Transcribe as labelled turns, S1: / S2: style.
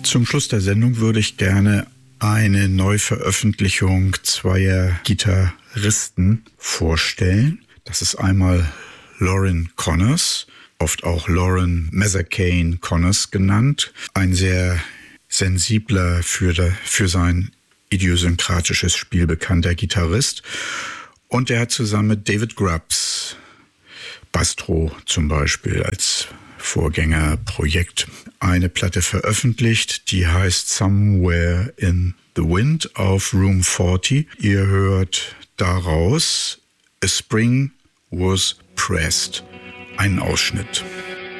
S1: Zum Schluss der Sendung würde ich gerne eine Neuveröffentlichung zweier Gitarristen vorstellen. Das ist einmal Loren Connors, oft auch Loren Mazzacane Connors genannt. Ein sehr sensibler, für sein idiosynkratisches Spiel bekannter Gitarrist. Und er hat zusammen mit David Grubbs, Bastro zum Beispiel als Vorgängerprojekt, eine Platte veröffentlicht, die heißt Somewhere in the Wind auf Room 40. Ihr hört daraus A Spring Was Pressed, einen Ausschnitt.